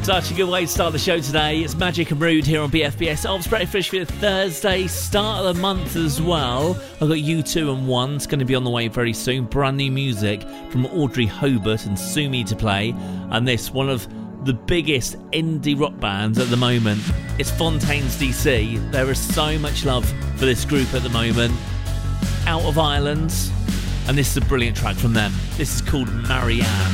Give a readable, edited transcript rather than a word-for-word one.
Such a good way to start the show today. It's Magic and Rude here on BFBS. Ops Breakfast for Thursday, start of the month as well. I've got U2 and One. It's going to be on the way very soon. Brand new music from Audrey Hobart and Sumi to play. And this, one of the biggest indie rock bands at the moment. It's Fontaines DC. There is so much love for this group at the moment. Out of Ireland. And this is a brilliant track from them. This is called Marianne.